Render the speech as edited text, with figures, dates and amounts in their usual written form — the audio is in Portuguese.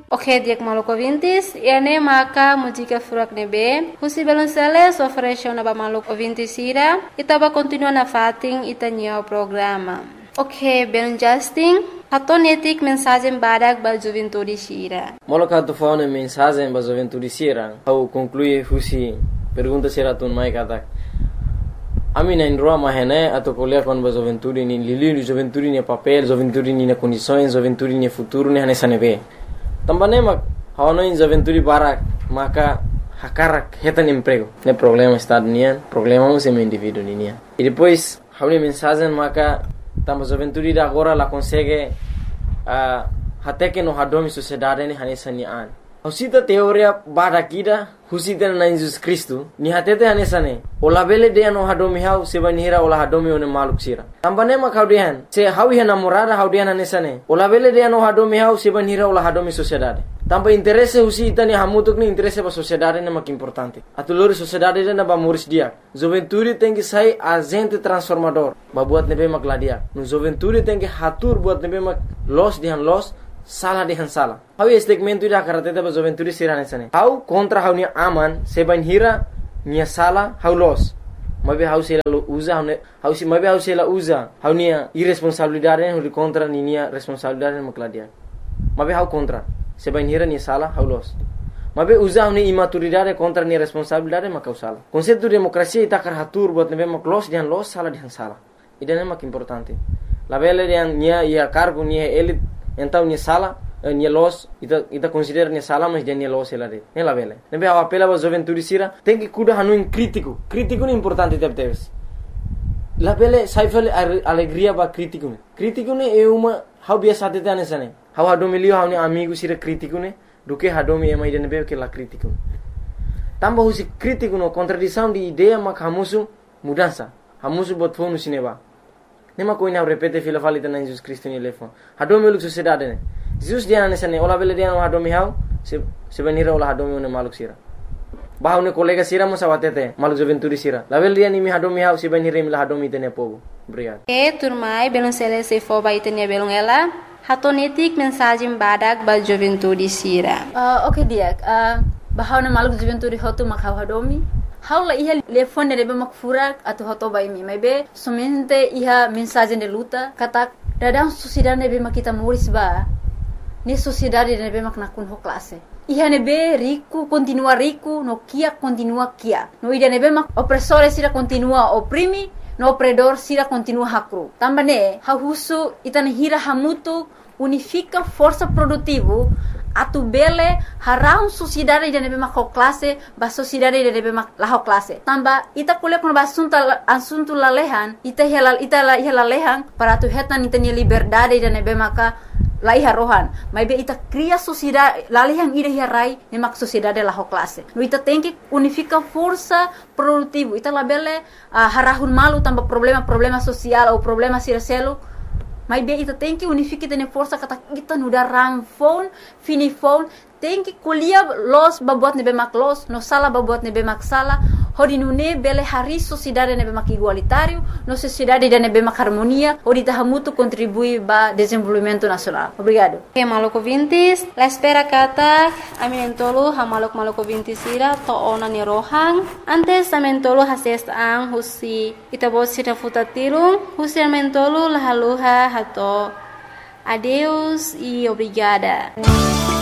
Ok, diak maluco vintis, ene maka mujika furak nebe, husi balonceles ofereció na ba maluco vintis ira, itaba continua na fating itanya programa. Ok, belon Justin, haton etik mensagem badak ba juventude sira. Moloka tu faune mensagem ba juventude sira, au conclui husi pergunta sira tun mai katak. Ami na inroa mahene atau kuliah kon ba juventude ni lili juventude ni papel, juventude ni na condições, juventude ni futuro ni hanesa nebe. Tambane mak hawana in juventude barak maka hakarak hetan emprego. Ne problema estado nian, problema um semi indivíduo nian. E depois hauni mensagem maka tamba juventude da agora la consegue até que no hadomi sociedade ni hanesa ni an. Husita teoria barakida husita na Jesus Cristo ni hatete hanesa ne. Ola bele de no hadomi hau sebanira ola hadomi one maluk sira. Tambane mak haudian se hawi namorada haudian hanesa ne. Ola bele de no hadomi hau sebanira ola hadomi sociedade. Tamba interesse husita ni hamutuk ni interesse ba sociedade ne mak importante. Atulori sociedade na ba muris dia. Juventude tem que sair agente transformador. Ba buat nebe mak ladia. No juventude tem que hatur buat nebe mak los dihan los salah dihan salah. Hau segmento ida karateta ba juventude sirane sane. Hau kontra hau ni aman sebanira ni salah hau los. Mabe hau sela usa hau si mabe hau sela usa hau ni irresponsabilidade hau contra ni responsabilidade mak ladia. Mabe hau contra sebanira ni salah hau los. Mabe usa ni imaturidade contra ni responsabilidade mak salah. Konsepto demokrasia ita karatur buat nebe mak los dihan los salah dihan salah. Ida mak importante. La bele dihan nia ia cargo nia elit então ni sala ni los ita considera ni sala mas dia ni los ela de ne la bele ne be apela ba juventude sira tem que cuida hanu crítico ni importante teves la bele saifel alegria ba crítico ne é uma how biasa tete anesane how hadomilio how ni amigo sira crítico ne duke hadomi ema ide ne be que la crítico tamba husi crítico no contradição de ideia mak hamusu mudança hamusu botfonu sineba nema koina repete fila falita na Jesus Cristo ni lefo hadomi uluk sociedade ne Jesus dia nesane ola bele dia no hadomi hau sebenira ola hadomi ne maluk sira bahau ne kolega sira mo sawatete maluk juventude sira la bele dia ni mi hadomi hau sebenira mi la hadomi tene povo obrigado turmai belon sele se fo ba itene belon ela hatonetik mensagem badak ba juventude sira. Ok dia bahau ne maluk juventude hotu mak hau hadomi haula iha telefone de mak furak atau hoto bai mi maybe somente iha mensagem de luta kata dadang sociedade be mak kita muris ba ni sociedade de be mak nakun ho classe iha ne be rico continua rico no kia continua kia no ida ne be mak opressore sira continua oprimi no opredor sira continua hakru tambane ha husu itane hira hamutu unifica força produtivo atu bele harau sociedade de nebe mak classe ba sociedade de nebe mak la classe tamba ita kuliah kon asunto lalehan ita lalehan para tu hetan ita ni liberdade de nebe maka laiha rohan maybe ita cria sociedade lalehan ida hirai ne mak sociedade la classe no ita tem que unifica força produtivo ita labele harahun malu tamba problema social ou problema sircelo mas bem ita tem que unificar tene força kata kita nuda rang phone fini phone tem que kuliah los babuat nebe mak los no sala babuat nebe mak sala hodi nune bele hari sociedade nebe mak igualitário no sociedade de nebe mak harmonia hodi tahamutu contribui ba desenvolvimento nacional. Obrigado. Que maluco vintis la espera kata aminentolo ha maluco vintis ira to ona ni rohang antes amentolo hases ang husi ita bosi na futatirung husi amentolo la haluha hato adeus e obrigada.